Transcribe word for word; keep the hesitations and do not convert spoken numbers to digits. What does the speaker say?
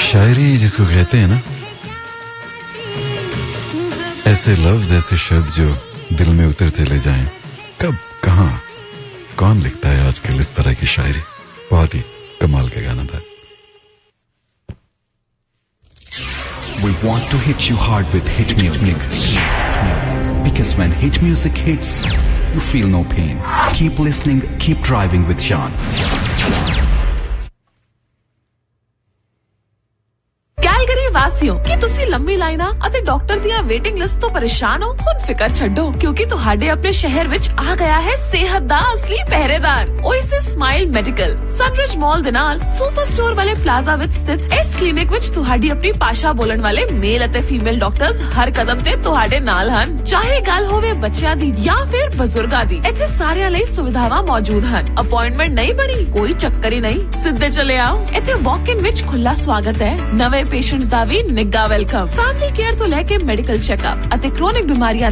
शायरी जिसको कहते हैं ना, ऐसे लफ्ज ऐसे शब्द जो दिल में उतरते ले जाएं। कब कहां कौन लिखता है आजकल इस तरह की शायरी। बहुत ही कमाल का गाना था। We want to hit you hard with hit music. Because when hit music hits, you feel no pain. Keep listening, keep driving with Sean. ਵਾਸੀਓ ਕੀ ਤੁਸੀਂ ਲੰਮੀ ਲਾਈਨਾਂ ਅਤੇ ਡਾਕਟਰ ਦੀਆਂ ਵੇਟਿੰਗ ਲਿਸਟ ਤੋਂ ਪਰੇਸ਼ਾਨ ਹੋ? ਹੁਣ ਫਿਕਰ ਛੱਡੋ, ਕਿਉਂਕਿ ਤੁਹਾਡੇ ਆਪਣੇ ਸ਼ਹਿਰ ਵਿੱਚ ਆ ਗਿਆ ਹੈ ਸਿਹਤ ਦਾ ਅਸਲੀ ਪਹਿਰੇਦਾਰ ਓਏਸਿਸ ਸਮਾਈਲ ਮੈਡੀਕਲ। ਸਨਰਿਜ ਮਾਲ ਦੇ ਨਾਲ ਸੁਪਰ ਸਟੋਰ ਵਾਲੇ ਪਲਾਜ਼ਾ ਵਿੱਚ ਸਥਿਤ ਇਸ ਕਲੀਨਿਕ ਵਿੱਚ ਤੁਹਾਡੀ ਆਪਣੀ ਭਾਸ਼ਾ ਬੋਲਣ ਵਾਲੇ ਮੇਲ ਅਤੇ ਫੀਮੇਲ ਡਾਕਟਰਸ ਹਰ ਕਦਮ ਤੇ ਤੁਹਾਡੇ ਨਾਲ ਹਨ। ਚਾਹੇ ਗੱਲ ਹੋਵੇ ਬੱਚਿਆਂ ਦੀ ਜਾਂ ਫਿਰ ਬਜ਼ੁਰਗਾਂ ਦੀ, ਇੱਥੇ ਸਾਰਿਆਂ ਲਈ ਸੁਵਿਧਾਵਾਂ ਮੌਜੂਦ ਹਨ। ਅਪਾਇੰਟਮੈਂਟ ਨਹੀਂ ਬਣੀ, ਕੋਈ ਚੱਕਰ ਹੀ ਨਹੀਂ, ਸਿੱਧੇ ਚਲੇ ਆਓ। ਇੱਥੇ ਵਾਕ ਇਨ ਵਿੱਚ ਖੁੱਲਾ ਸਵਾਗਤ ਹੈ। ਨਵੇਂ ਪੇਸ਼ੈਂਟਸ ਦਾ ਵੀ ਨਿੱਘਾ ਵੈਲਕਮ। ਫੈਮਿਲੀ ਕੇਅਰ ਤੋਂ ਲੈ ਕੇ ਮੈਡੀਕਲ ਚੈੱਕਅਪ ਅਤੇ ਕ੍ਰੋਨਿਕ ਬਿਮਾਰੀਆਂ